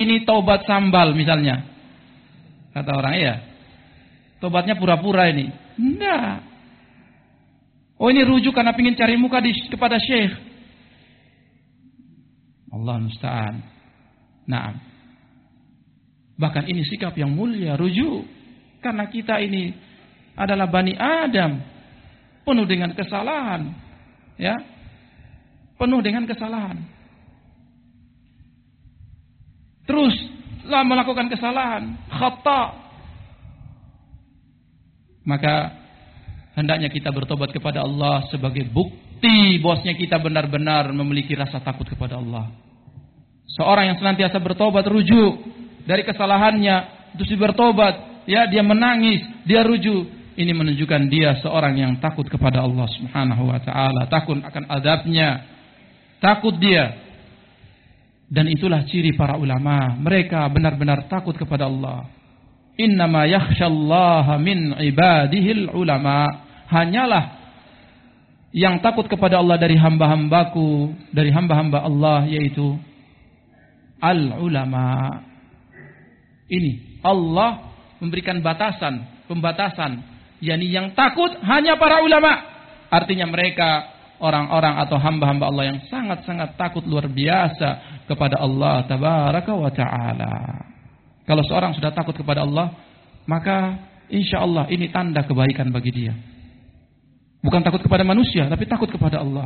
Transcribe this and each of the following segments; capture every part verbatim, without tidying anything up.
ini taubat sambal misalnya. Kata orang, ya. Taubatnya pura-pura ini. Enggak. Oh, ini rujuk karena ingin cari muka di, kepada syekh. Allah musta'an. Naam. Bahkan ini sikap yang mulia, rujuk. Karena kita ini adalah Bani Adam. Penuh dengan kesalahan. Ya. Penuh dengan kesalahan. Teruslah melakukan kesalahan. Khata. Maka hendaknya kita bertobat kepada Allah sebagai bukti bahwasanya kita benar-benar memiliki rasa takut kepada Allah. Seorang yang senantiasa bertobat, rujuk dari kesalahannya, terus bertobat, ya, dia menangis, dia rujuk. Ini menunjukkan dia seorang yang takut kepada Allah Subhanahu wa taala, takut akan azabnya. Takut dia. Dan itulah ciri para ulama, mereka benar-benar takut kepada Allah. Innama yakhsyallaha min ibadihil ulama. Hanyalah yang takut kepada Allah dari hamba-hambaku, dari hamba-hamba Allah, yaitu al-ulama. Ini Allah memberikan batasan, pembatasan, yakni yang takut hanya para ulama. Artinya mereka orang-orang atau hamba-hamba Allah yang sangat-sangat takut luar biasa kepada Allah tabaraka wa ta'ala. Kalau seorang sudah takut kepada Allah, maka insya Allah ini tanda kebaikan bagi dia. Bukan takut kepada manusia, tapi takut kepada Allah.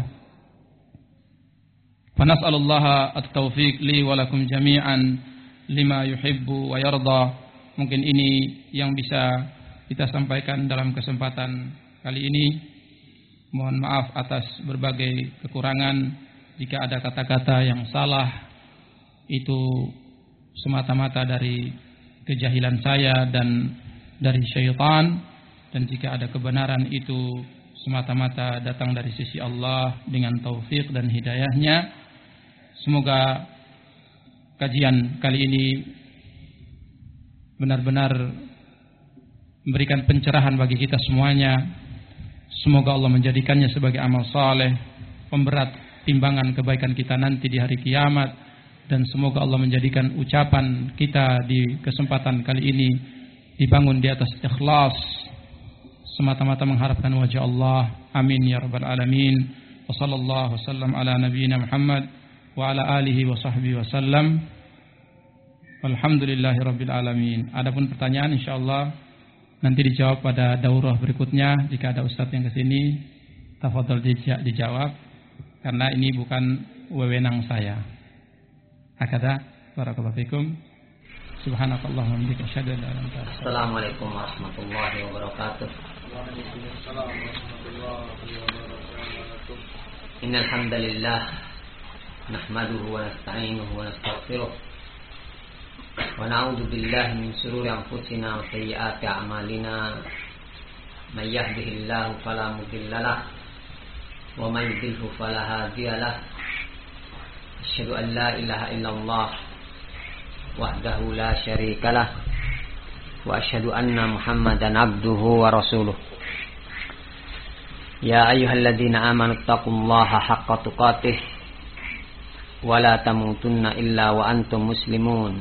Fanas'alullaha at-taufiq li wa lakum jami'an lima yuhibbu wa yarda. Mungkin ini yang bisa kita sampaikan dalam kesempatan kali ini. Mohon maaf atas berbagai kekurangan. Jika ada kata-kata yang salah, itu semata-mata dari kejahilan saya dan dari syaitan. Dan jika ada kebenaran, itu semata-mata datang dari sisi Allah dengan taufik dan hidayahnya. Semoga kajian kali ini benar-benar memberikan pencerahan bagi kita semuanya. Semoga Allah menjadikannya sebagai amal saleh, pemberat timbangan kebaikan kita nanti di hari kiamat. Dan semoga Allah menjadikan ucapan kita di kesempatan kali ini dibangun di atas ikhlas, semata-mata mengharapkan wajah Allah. Amin ya rabbal alamin. Wa sallallahu wasallam ala nabiyyina Muhammad wa ala alihi wa sahbihi wasallam. Alhamdulillahi rabbil alamin. Adapun pertanyaan insyaallah nanti dijawab pada daurah berikutnya. Jika ada ustaz yang kesini, tafadhol dijawab, karena ini bukan wewenang saya. Hakada, barakallahu fikum. Subhanakallahumma wa bihamdika asyhadu an la ilaha illa anta. Assalamualaikum warahmatullahi wabarakatuh. Waalaikumsalam warahmatullahi wabarakatuh. Innal hamdalillah nahmaduhu wa nasta'inuhu wa nastaghfiruh. Wa na'udzu billahi min shururi anfusina wa sayyiati a'malina. May yahdihillahu fala mudilla lahu wa may yudlilhu fala hadiya lahu. Asyhadu an la ilaha illallah wahdahu la syarika lah wa asyhadu anna Muhammadan abduhu wa rasuluh. Ya ayyuhalladzina amanu taqullaha haqqa tuqatih wa la tamutunna illa wa antum muslimun.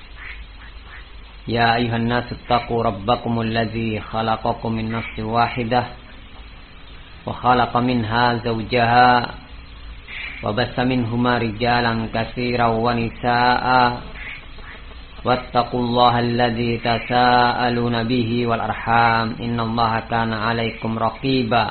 Ya ayyuhan nasu taqu rabbakumul ladzi khalaqakum min nafsin wahidah wa khalaqa minha zawjaha wa bassa minhuma rijalan katsiran wa nisaa'a wattaqullaha alladzi tasaaluna bihi wal arham innallaha kana 'alaikum raqiba.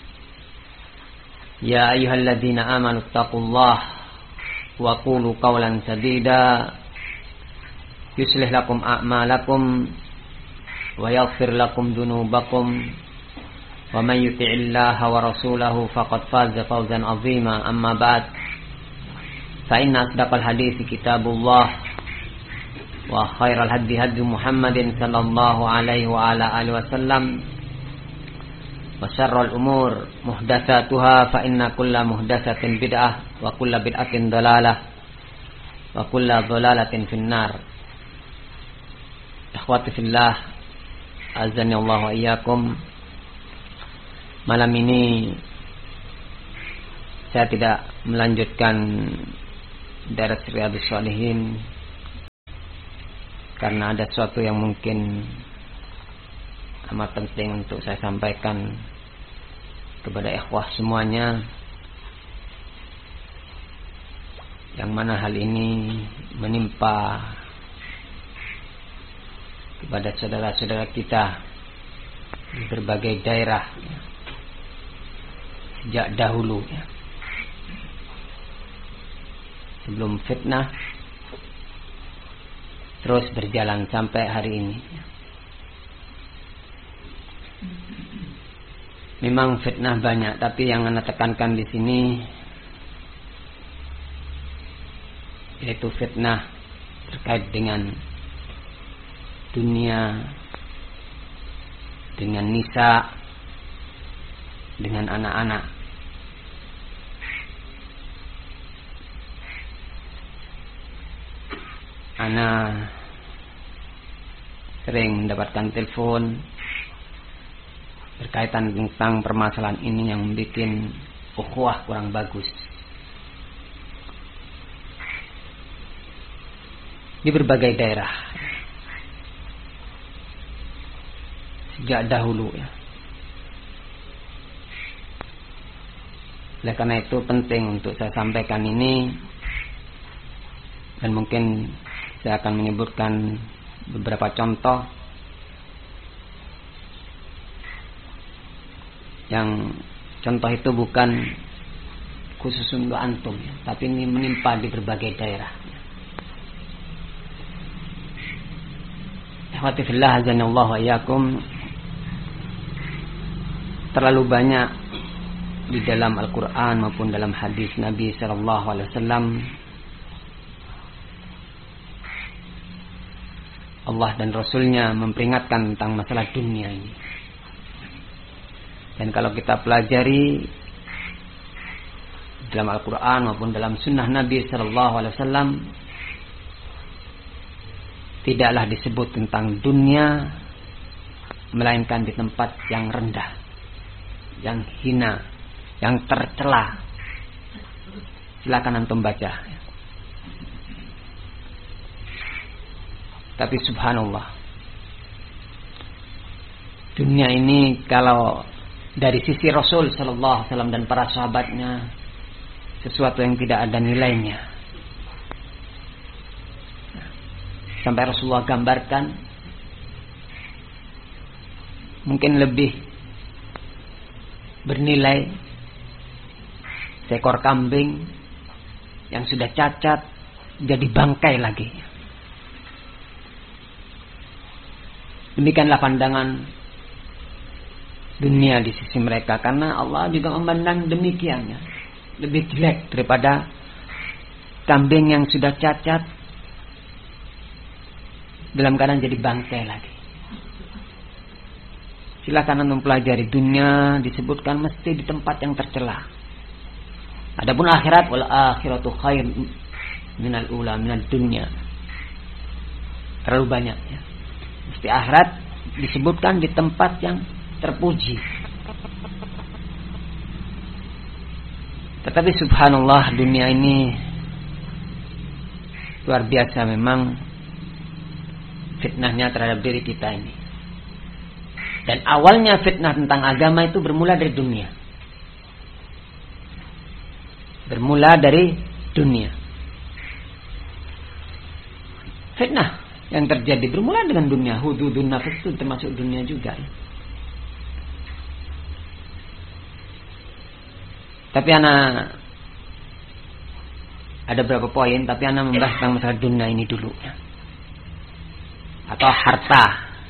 Ya ayyuhalladzina amanu taqullaha wa qulu qawlan sadida yuslih lakum a'malakum wa yaghfir lakum dhunubakum wa man yuti'illaha wa rasulahu faqad faza fawzan 'azima. Amma ba'd, fa inna asdaqal hadithi kitabullah wa khairal hadi hadi Muhammadin sallallahu alaihi wa ala alihi wasallam wa syarrul umur muhdatsatuha fa inna kulla muhdatsatin bid'ah wa kulla bid'atin dalalah wa kulla dhalalatin finnar. Ikhwati fillah, azani Allah wa iyyakum. Malam ini saya tidak melanjutkan Daras Riyadhus Shalihin karena ada sesuatu yang mungkin amat penting untuk saya sampaikan kepada ikhwah semuanya, yang mana hal ini menimpa kepada saudara-saudara kita di berbagai daerah ya, sejak dahulu ya, sebelum fitnah terus berjalan sampai hari ini ya. Memang fitnah banyak, tapi yang Anda tekankan di sini yaitu fitnah terkait dengan dunia, dengan nisa, dengan anak-anak. Ana sering mendapatkan telepon berkaitan tentang permasalahan ini yang membuat ukhuwah kurang bagus di berbagai daerah sejak dahulu ya. Oleh karena itu penting untuk saya sampaikan ini, dan mungkin saya akan menyebutkan beberapa contoh yang contoh itu bukan khusus untuk antum ya, tapi ini menimpa di berbagai daerah. Ikhwati fillah azanallahu wa iyyakum, terlalu banyak di dalam Al-Quran maupun dalam hadis Nabi sallallahu alaihi wasallam Allah dan Rasulnya memperingatkan tentang masalah dunia ini. Dan kalau kita pelajari dalam Al-Quran maupun dalam sunnah Nabi sallallahu alaihi wasallam, tidaklah disebut tentang dunia melainkan di tempat yang rendah, yang hina, yang tercela. Silakan antum baca. Tapi subhanallah, dunia ini kalau dari sisi Rasul sallallahu alaihi wasallam dan para sahabatnya sesuatu yang tidak ada nilainya. Sampai Rasulullah gambarkan mungkin lebih bernilai seekor kambing yang sudah cacat jadi bangkai lagi. Demikianlah pandangan dunia di sisi mereka, karena Allah juga memandang demikiannya, lebih jelek daripada kambing yang sudah cacat dalam keadaan jadi bangkai lagi. Silakan anda mempelajari, dunia disebutkan mesti di tempat yang tercela. Adapun akhirat, wal akhiratu khair minal ula minal dunya. Terlalu banyak ya. Mesti akhirat disebutkan di tempat yang terpuji. Tetapi subhanallah, dunia ini luar biasa memang fitnahnya terhadap diri kita ini. Dan awalnya fitnah tentang agama itu bermula dari dunia. Bermula dari dunia. Fitnah yang terjadi bermula dengan dunia. Hududun nafas itu termasuk dunia juga ya. Tapi anak ada beberapa poin, tapi anak membahas tentang masalah dunia ini dulu ya. Atau harta.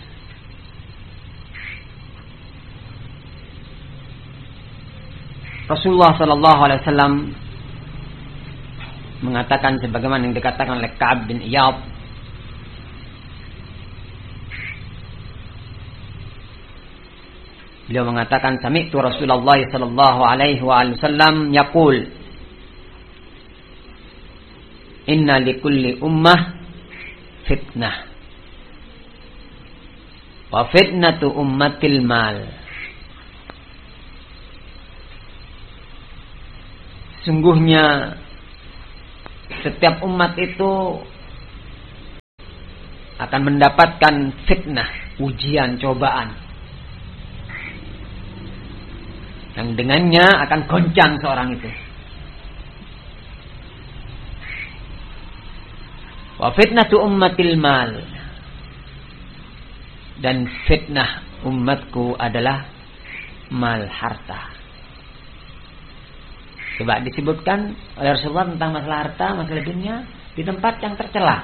Rasulullah sallallahu alaihi wasallam mengatakan sebagaimana yang dikatakan oleh Ka'ab bin Iyad, beliau mengatakan, sami'tu Rasulullah sallallahu alaihi wasallam yaqul, inna likulli ummah fitnah wa fitnatu ummatil mal. Sungguhnya setiap umat itu akan mendapatkan fitnah, ujian, cobaan yang dengannya akan goncang seorang itu. Wa fitnatu ummatil mal, dan fitnah umatku adalah mal, harta. Coba disebutkan oleh Rasulullah tentang masalah harta, masalah dunia di tempat yang tercela.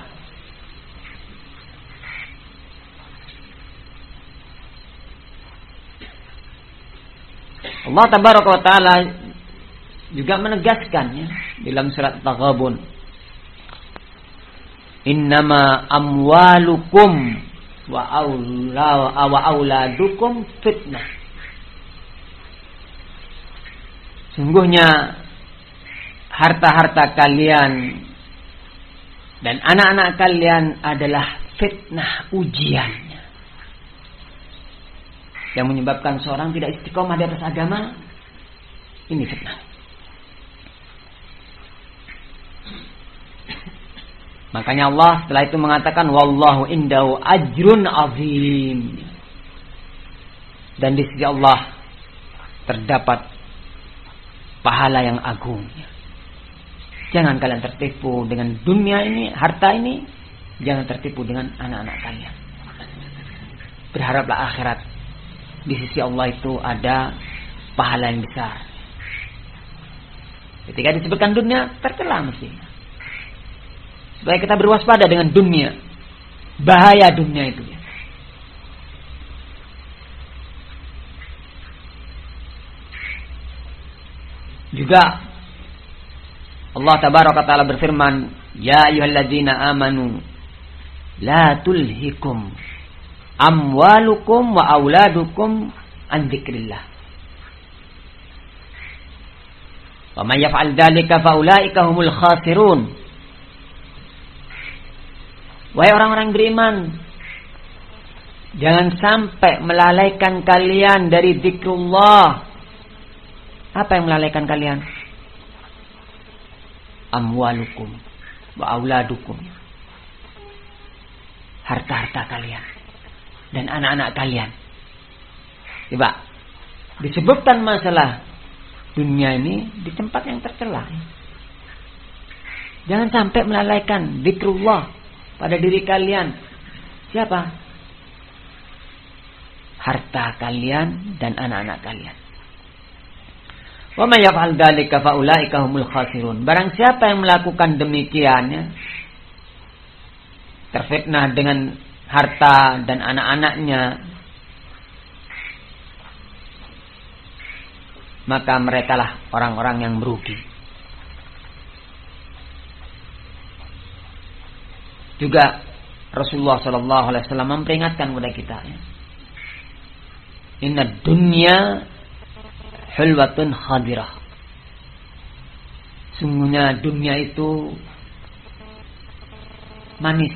Allah Tabaraka wa Ta'ala juga menegaskannya dalam surat Taghabun. Innama amwalukum wa aula wa auladukum fitnah. Sungguhnya harta-harta kalian dan anak-anak kalian adalah fitnah, ujian yang menyebabkan seorang tidak istiqomah di atas agama. Ini fitnah. Makanya Allah setelah itu mengatakan wallahu indahu ajrun azim. Dan di sisi Allah terdapat pahala yang agung. Jangan kalian tertipu dengan dunia ini, harta ini. Jangan tertipu dengan anak-anak kalian. Berharaplah akhirat. Di sisi Allah itu ada pahala yang besar. Ketika disebutkan dunia, tercela mesti. Supaya kita berwaspada dengan dunia. Bahaya dunia itu. Juga Allah Tabaraka Ta'ala berfirman, ya ayyuhalladzina amanu la tulhikum amwalukum wa auladukum an dzikrillah. Wa may yaf'al dzalika fa ulaika humul khasirun. Wahai orang-orang beriman, jangan sampai melalaikan kalian dari zikrullah. Apa yang melalaikan kalian? Amwalukum wa auladukum. Harta-harta kalian dan anak-anak kalian. Coba disebutkan masalah dunia ini di tempat yang tercela. Jangan sampai melalaikan zikrullah pada diri kalian. Siapa? Harta kalian dan anak-anak kalian. Wa may yaf'al dzalika fa ulaika humul khasirun. Barang siapa yang melakukan demikian, terfitnah dengan harta dan anak-anaknya, maka merekalah orang-orang yang merugi. Juga Rasulullah Shallallahu Alaihi Wasallam memperingatkan kepada kita, ya. Inna dunya hulwatun khadirah. Sungguhnya dunia itu manis,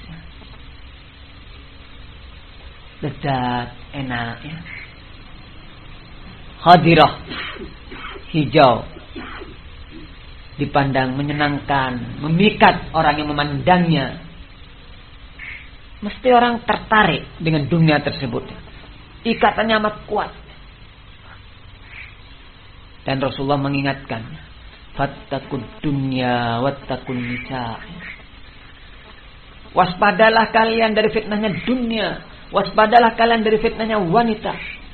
lezat, enak, ya. Khadirah, hijau, dipandang menyenangkan, memikat orang yang memandangnya. Mesti orang tertarik dengan dunia tersebut. Ikatannya amat kuat. Dan Rasulullah mengingatkan, fattaqud dunya wattaqun nisa. Waspadalah kalian dari fitnahnya dunia, waspadalah kalian dari fitnahnya wanita.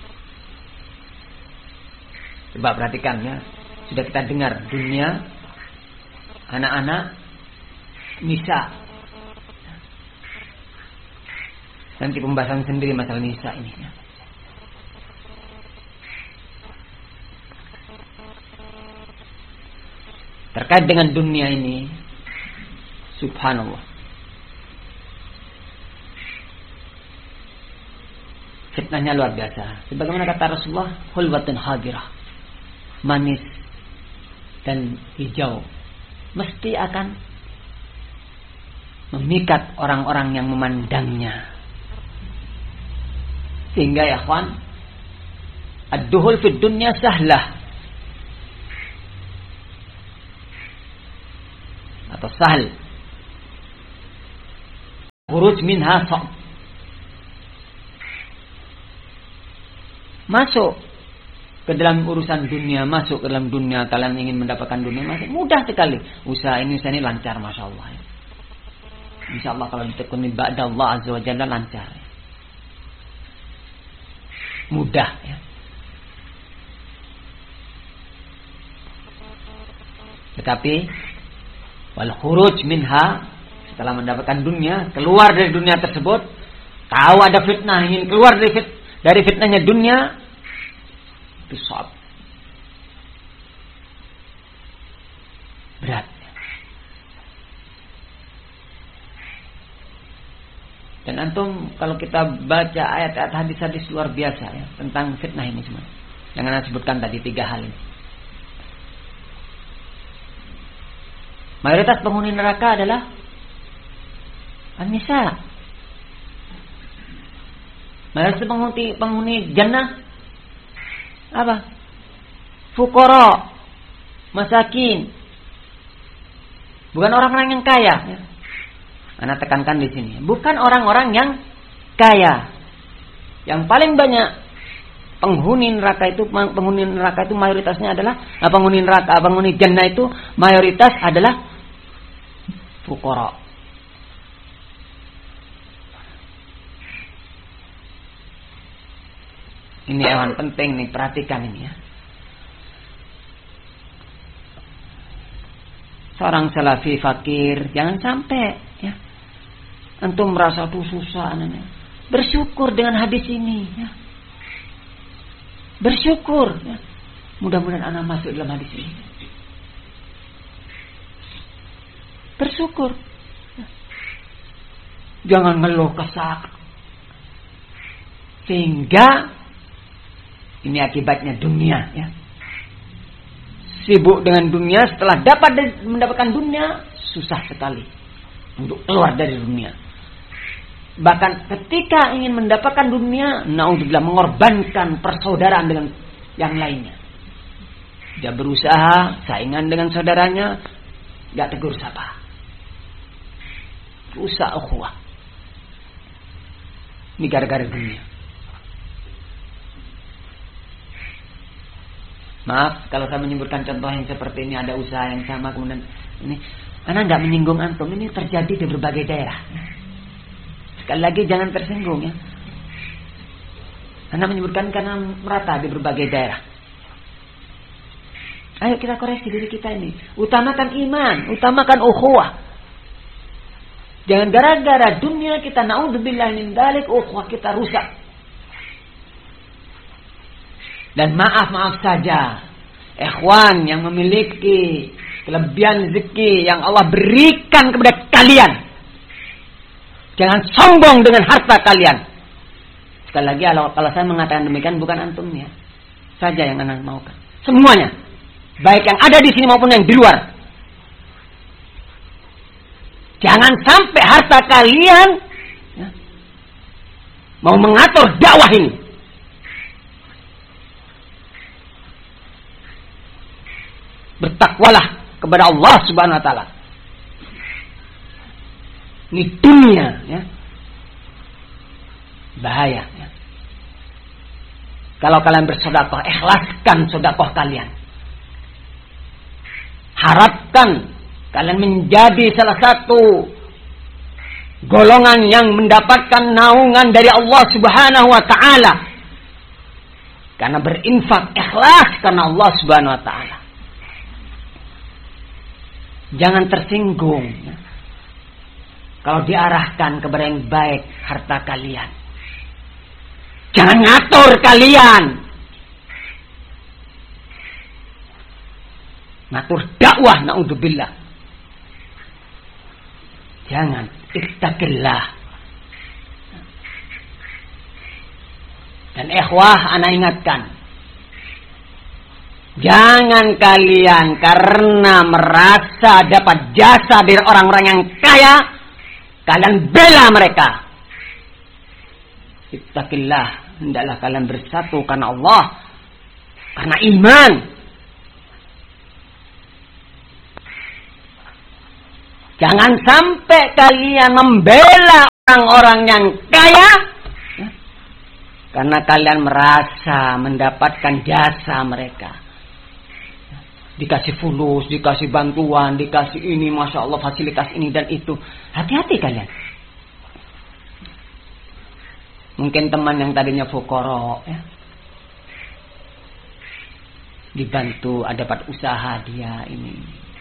Coba perhatikan, ya. Sudah kita dengar dunia, anak-anak, nisa. Nanti pembahasan sendiri masalah nisa ini, ya. Terkait dengan dunia ini, subhanallah, fitnahnya luar biasa. Sebagaimana kata Rasulullah, hulwatun hadirah, manis dan hijau, mesti akan memikat orang-orang yang memandangnya. Sehingga ya kawan, ad-duhul fid dunya sahlah, atau sahal, khuruj minha sa'b. Masuk ke dalam urusan dunia, masuk ke dalam dunia, kalian ingin mendapatkan dunia, masuk mudah sekali. Usaha ini usaha ini lancar, masya Allah. Ya. Insya Allah kalau ditekuni ba'da Allah azza wa jalla lancar. Ya. Mudah. Ya. Tetapi wal khuruj minha, setelah mendapatkan dunia, keluar dari dunia tersebut, tahu ada fitnah, ingin keluar dari fit, dari fitnahnya dunia, itu sa'b. Berat. Dan antum kalau kita baca ayat-ayat hadis-hadis luar biasa ya, tentang fitnah ini semua. Yang anda sebutkan tadi tiga hal ini. Mayoritas penghuni neraka adalah an-nisa. Mayoritas penghuni penghuni jannah apa? Fuqara, masakin. Bukan orang-orang yang kaya. Ya. Ana tekankan di sini. Bukan orang-orang yang kaya. Yang paling banyak penghuni neraka itu, penghuni neraka itu mayoritasnya adalah penghuni neraka, penghuni jannah itu mayoritas adalah fuqara. Ini hewan penting nih, perhatikan ini ya. Seorang salafi fakir, jangan sampai ya antum merasa tuh susah anaknya. Bersyukur dengan hadis ini ya. Bersyukur ya. Mudah-mudahan anak masuk dalam hadis ini. Bersyukur ya. Jangan ngeluh kesal. Sehingga ini akibatnya dunia ya. Sibuk dengan dunia, setelah dapat mendapatkan dunia susah sekali untuk keluar dari dunia. Bahkan ketika ingin mendapatkan dunia, naudzubillah, mengorbankan persaudaraan dengan yang lainnya. Dia berusaha saingan dengan saudaranya, enggak tegur sapa. Usaha ukhuwah. Ini gara-gara dunia. Maaf kalau saya menyebutkan contoh yang seperti ini, ada usaha yang sama kemudian ini, ana enggak menyinggung antum, ini terjadi di berbagai daerah. Sekali lagi jangan tersinggung ya. Ana menyebutkan karena merata di berbagai daerah. Ayo kita koreksi diri kita ini. Utamakan iman, utamakan ukhuwah. Jangan gara-gara dunia kita naudzubillah min dzalik ukhuwah kita rusak. Dan maaf-maaf saja, ikhwan yang memiliki kelebihan rezeki yang Allah berikan kepada kalian, jangan sombong dengan harta kalian. Sekali lagi, kalau, kalau saya mengatakan demikian, bukan antumnya saja yang anak maukan, semuanya, baik yang ada di sini maupun yang di luar. Jangan sampai harta kalian ya, mau mengatur dakwah ini. Bertakwalah kepada Allah Subhanahu wa taala. Ini dunia ya. Bahaya ya. Kalau kalian bersedekah, ikhlaskan sedekah kalian. Harapkan kalian menjadi salah satu golongan yang mendapatkan naungan dari Allah Subhanahu wa taala. Karena berinfak ikhlas karena Allah Subhanahu wa taala. Jangan tersinggung ya, kalau diarahkan kepada yang baik harta kalian. Jangan ngatur kalian. Ngatur dakwah, naudzubillah. Jangan, ittaqillah. Dan ikhwah, ana ingatkan, jangan kalian karena merasa dapat jasa dari orang-orang yang kaya, kalian bela mereka. Ittaqillah, hendaklah kalian bersatu karena Allah, karena iman. Jangan sampai kalian membela orang yang kaya ya, karena kalian merasa mendapatkan jasa mereka. Dikasih fulus, dikasih bantuan, dikasih ini, Masya Allah, fasilitas ini dan itu. Hati-hati kalian. Mungkin teman yang tadinya fukara ya, dibantu, ada dapat usaha dia ini.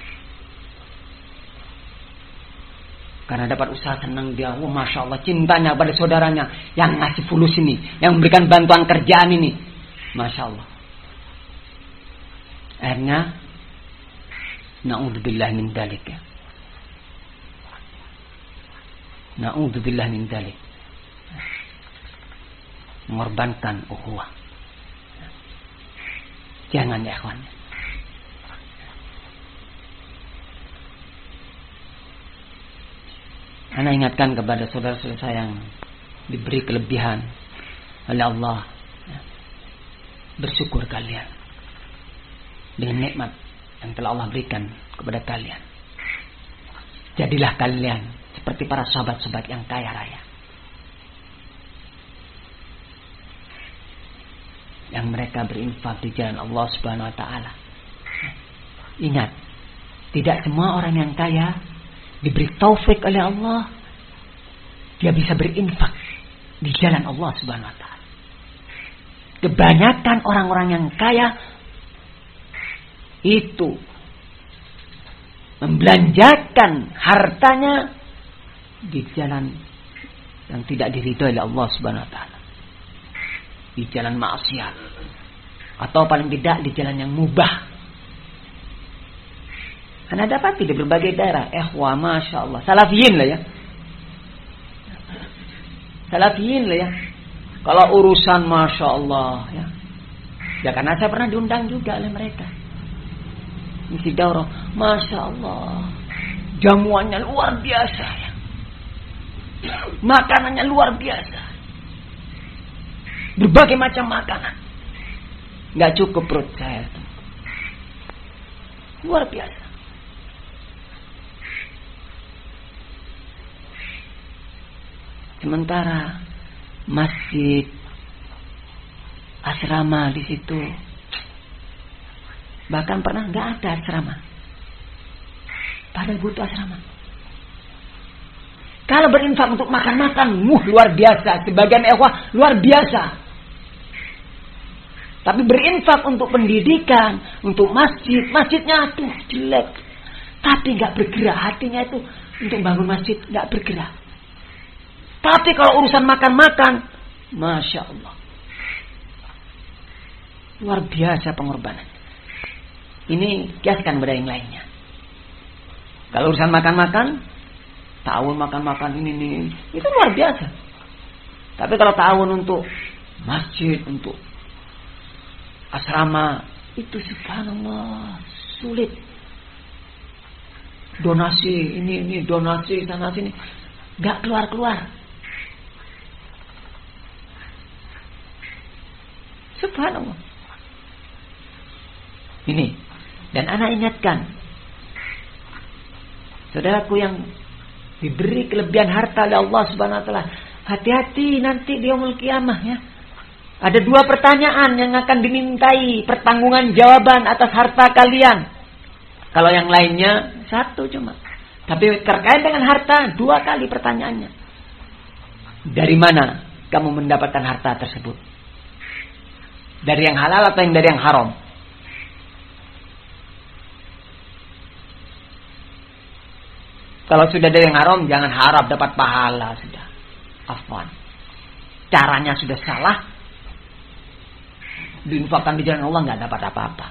Karena dapat usaha senang dia, oh Masya Allah, cintanya pada saudaranya yang ngasih fulus ini, yang memberikan bantuan kerjaan ini. Masya Allah. Akhirnya, na'udzubillah min dalik ya. Na'udzubillah min dalik. Mengorbankan ukhuwah. Jangan ya ikhwan. Ana ingatkan kepada saudara-saudara saya yang diberi kelebihan oleh Allah. Bersyukur kalian dengan nikmat yang telah Allah berikan kepada kalian. Jadilah kalian seperti para sahabat-sahabat yang kaya raya, yang mereka berinfak di jalan Allah Subhanahu wa taala. Ingat, tidak semua orang yang kaya diberi taufik oleh Allah dia bisa berinfak di jalan Allah Subhanahu wa taala. Kebanyakan orang-orang yang kaya itu membelanjakan hartanya di jalan yang tidak diridhoi oleh Allah Subhanahu wa taala. Di jalan maksiat, atau paling tidak di jalan yang mubah. Anda dapati di berbagai daerah, ikhwah, Masya Allah, salafiyin lah ya, salafiyin lah ya. Kalau urusan Masya Allah ya, ya karena saya pernah diundang juga oleh mereka ngisi daurah, Masya Allah, jamuannya luar biasa ya, makanannya luar biasa, berbagai macam makanan, nggak cukup perut saya, luar biasa. Sementara masjid, asrama di situ, bahkan pernah nggak ada asrama, padahal butuh asrama. Kalau berinfak untuk makan-makan, muh luar biasa, sebagian ikhwah luar biasa. Tapi berinfak untuk pendidikan, untuk masjid, masjidnya tuh jelek, tapi nggak bergerak, hatinya itu untuk bangun masjid nggak bergerak. Tapi kalau urusan makan-makan, Masya Allah, luar biasa pengorbanan. Ini kiaskan pada yang lainnya. Kalau urusan makan-makan, tahun makan-makan ini, ini, itu luar biasa. Tapi kalau tahun untuk masjid, untuk asrama, itu subhanallah sulit. Donasi ini, ini, donasi sana sini, nggak keluar-keluar. Subhanallah. Ini. Dan anak ingatkan, saudaraku yang diberi kelebihan harta oleh Allah Subhanahu wa taala, hati-hati nanti di yaumul qiyamah ya. Ada dua pertanyaan yang akan dimintai pertanggungan jawaban atas harta kalian. Kalau yang lainnya satu cuma. Tapi terkait dengan harta dua kali pertanyaannya. Dari mana kamu mendapatkan harta tersebut? Dari yang halal atau yang dari yang haram? Kalau sudah dari yang haram, jangan harap dapat pahala sudah. Afwan. Caranya sudah salah. Diinfakkan di jalan Allah nggak dapat apa-apa.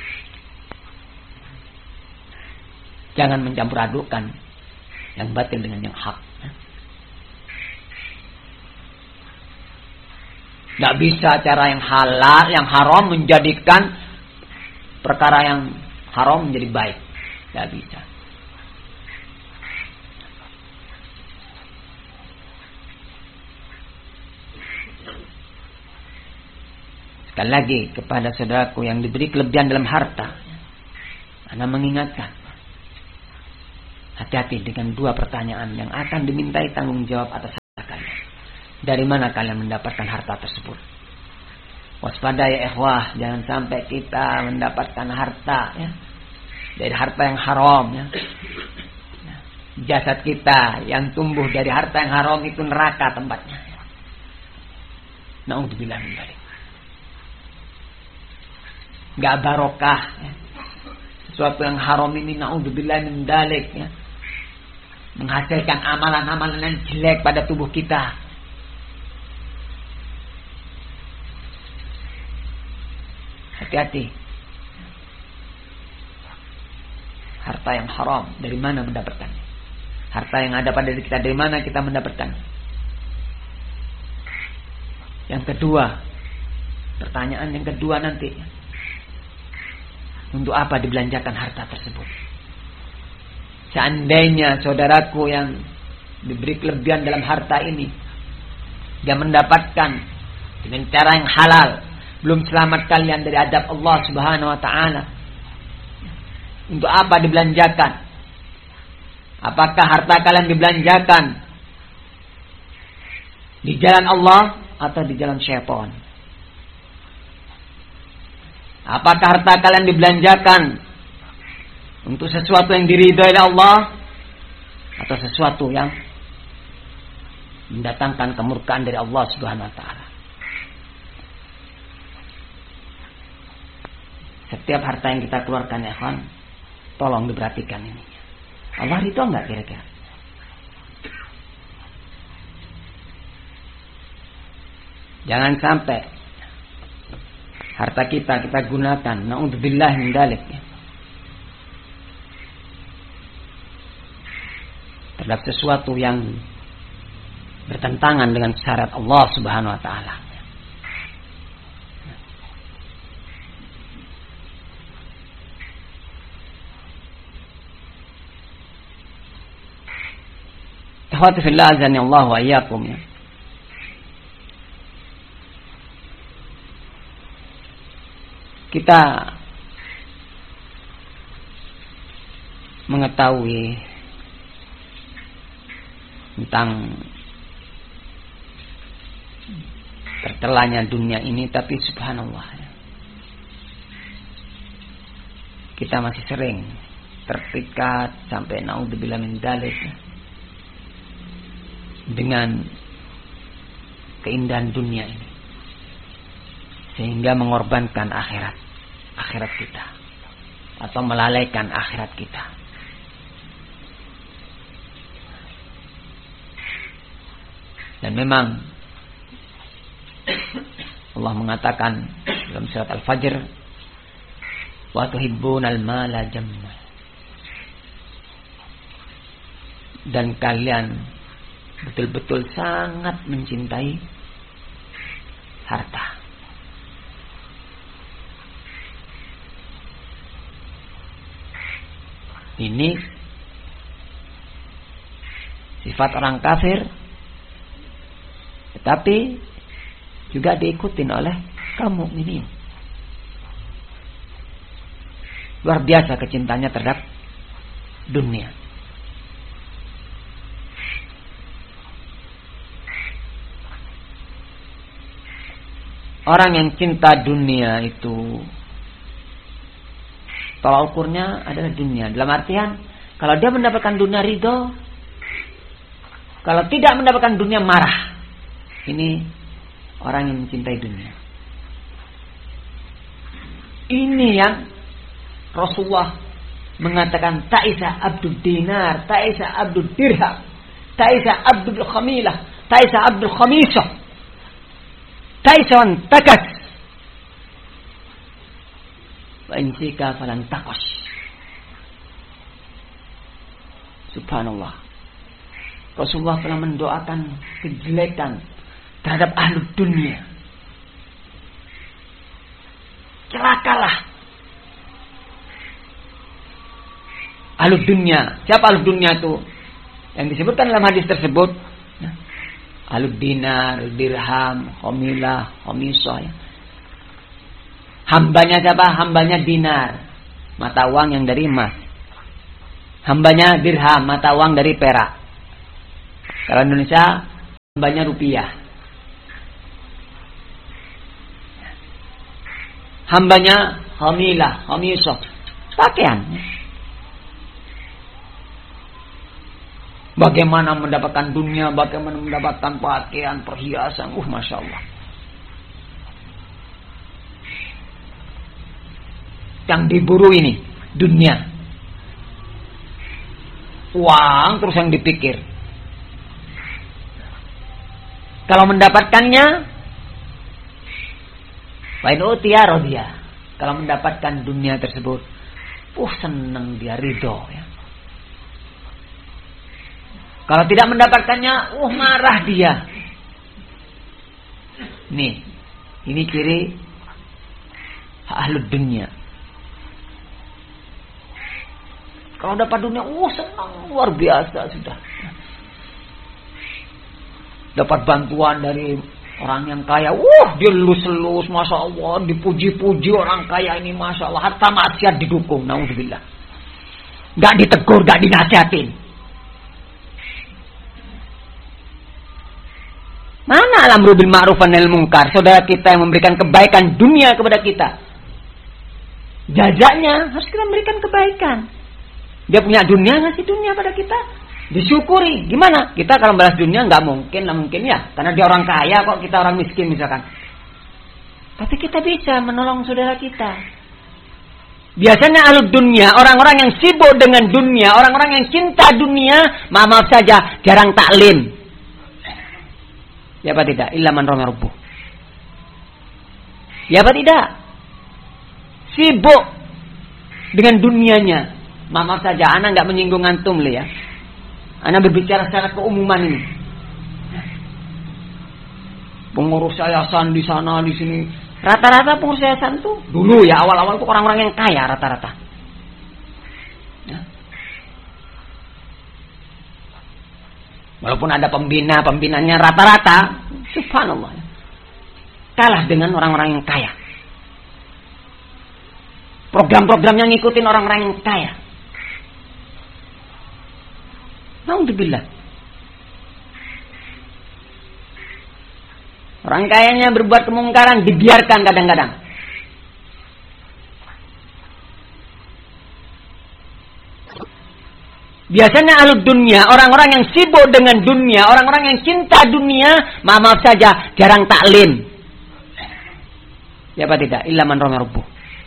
Jangan mencampur adukkan yang batil dengan yang hak. Nggak bisa cara yang halal, yang haram menjadikan perkara yang haram menjadi baik. Nggak bisa. Sekali lagi kepada saudaraku yang diberi kelebihan dalam harta, Anda mengingatkan, hati-hati dengan dua pertanyaan yang akan dimintai tanggung jawab atas Dari mana kalian mendapatkan harta tersebut? Waspada ya ikhwah, jangan sampai kita mendapatkan harta ya, dari harta yang haram ya. Jasad kita yang tumbuh dari harta yang haram itu neraka tempatnya. Na'udzubillah min dzalik. Enggak barokah ya. Sesuatu yang haram ini na'udzubillah min dzalik ya, menghasilkan amalan-amalan yang jelek pada tubuh kita. Hati-hati. Harta yang haram dari mana mendapatkannya? Harta yang ada pada diri kita dari mana kita mendapatkannya? Yang kedua, pertanyaan yang kedua nanti, untuk apa dibelanjakan harta tersebut? Seandainya saudaraku yang diberi kelebihan dalam harta ini, dia mendapatkan dengan cara yang halal, belum selamat kalian dari adab Allah Subhanahu wa taala, untuk apa dibelanjakan? Apakah harta kalian dibelanjakan di jalan Allah atau di jalan syaitan? Apakah harta kalian dibelanjakan untuk sesuatu yang diridhoi oleh Allah atau sesuatu yang mendatangkan kemurkaan dari Allah Subhanahu wa taala? Setiap harta yang kita keluarkan ya kawan, tolong diperhatikan ini. Allah ridho enggak kira-kira? Jangan sampai harta kita kita gunakan na'udzubillah min dzalik ya, terhadap sesuatu yang bertentangan dengan syarat Allah Subhanahu wa taala. Ikhwati fillah azani Allah wa iyyakum ya. Kita mengetahui tentang tercelanya dunia ini, tapi subhanallah ya, kita masih sering terpikat sampai naudzubillah min dzalik ya, dengan keindahan dunia ini, sehingga mengorbankan akhirat akhirat kita atau melalaikan akhirat kita. Dan memang Allah mengatakan dalam surat Al-Fajr, wa tuhibbunal mala jamma, dan kalian betul-betul sangat mencintai harta. Ini sifat orang kafir, tetapi juga diikutin oleh kaum mukminin. Luar biasa kecintanya terhadap dunia. Orang yang cinta dunia itu tolak ukurnya adalah dunia. Dalam artian, kalau dia mendapatkan dunia ridho, kalau tidak mendapatkan dunia marah. Ini orang yang mencintai dunia. Ini yang Rasulullah mengatakan, ta'isa abdul dinar, ta'isa abdul dirham, ta'isa abdul khamilah, ta'isa abdul khamisah, ta'isa wan takas, wa insika falan taqash. Subhanallah. Rasulullah telah mendoakan kejelekan terhadap ahli dunia. Celakalah ahli dunia. Siapa ahli dunia itu? Yang disebutkan dalam hadis tersebut, ahli dinar, dirham, khamilah, khamisah ya. Hambanya siapa? Hambanya dinar, mata uang yang dari emas. Hambanya dirham, mata uang dari perak. Kalau Indonesia, hambanya rupiah. hambanya hamilah, hamisah, pakaian. Bagaimana mendapatkan dunia, bagaimana mendapatkan pakaian, perhiasan, uh masya Allah. Yang diburu ini dunia, uang terus yang dipikir. Kalau mendapatkannya, wa in utiya radiya. Kalau mendapatkan dunia tersebut, uh senang dia, ridho ya. Kalau tidak mendapatkannya, uh marah dia. Nih, ini ciri ahlud dunia. Kalau dapat dunia, uh senang luar biasa sudah. Dapat bantuan dari orang yang kaya, uh dia lulus-lulus, masya Allah, dipuji-puji orang kaya ini, masya Allah. Hatta maksiat didukung, naudzubillah. Gak ditegur, gak dinasihatin. Mana al-amru bil ma'ruf wan nahyil munkar? Saudara kita yang memberikan kebaikan dunia kepada kita. Jajaknya harus kita berikan kebaikan. Dia punya dunia, ngasih dunia pada kita. Disyukuri. Gimana? Kita kalau balas dunia nggak mungkin lah mungkin ya. Karena dia orang kaya kok, kita orang miskin misalkan. Tapi kita bisa menolong saudara kita. Biasanya alud dunia, orang-orang yang sibuk dengan dunia, orang-orang yang cinta dunia, maaf, maaf saja, jarang taklim. Ya apa tidak? Illa man rahima rabbuh. Ya apa tidak? Sibuk dengan dunianya. Maaf saja, ana nggak menyinggung antum li ya. Ana berbicara secara keumuman ini. Pengurus yayasan di sana di sini, rata-rata pengurus yayasan tuh dulu ya awal-awal tuh orang-orang yang kaya rata-rata. Ya. Walaupun ada pembina, pembinanya rata-rata, subhanallah, kalah dengan orang-orang yang kaya. Program-programnya ngikutin orang-orang yang kaya. Alhamdulillah. Orang kayanya berbuat kemungkaran dibiarkan kadang-kadang. Biasanya alud dunia, orang-orang yang sibuk dengan dunia, orang-orang yang cinta dunia, maaf, maaf saja, jarang taklim. Ya apa tidak? Illa man rahima rabbuh.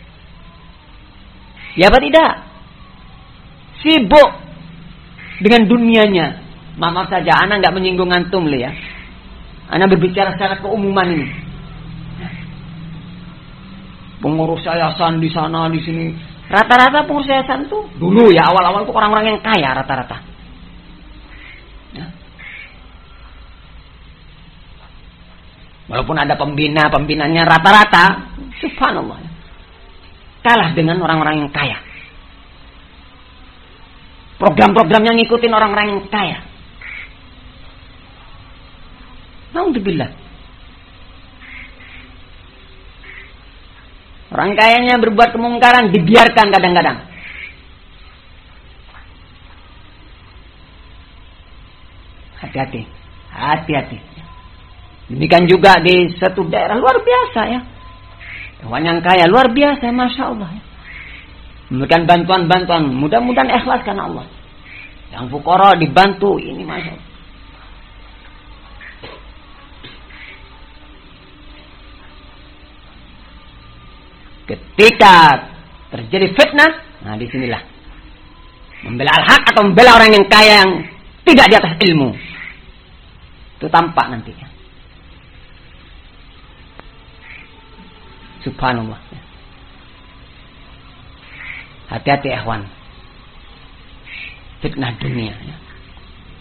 Ya apa tidak? Sibuk dengan dunianya. Maaf, maaf saja, ana nggak menyinggung antum li ya. Ana berbicara secara keumuman ini. Pengurus yayasan di sana di sini, rata-rata pengurus yayasan tuh dulu ya awal-awal tuh orang-orang yang kaya rata-rata. Ya. Walaupun ada pembina, pembinanya rata-rata, subhanallah, kalah dengan orang-orang yang kaya. Program-programnya ngikutin orang-orang yang kaya. Alhamdulillah. Orang kayanya berbuat kemungkaran dibiarkan kadang-kadang. Hati-hati, hati-hati. Demikian juga di satu daerah luar biasa ya. Orang yang kaya luar biasa, masya Allah. Ya. Memberikan bantuan-bantuan, mudah-mudahan ikhlas karena Allah. Yang fuqara dibantu, ini masya Allah. Ketika terjadi fitnah, nah disinilah membela al-haq atau membela orang yang kaya yang tidak di atas ilmu, itu tampak nantinya. Subhanallah. Hati-hati ikhwan, fitnah dunia.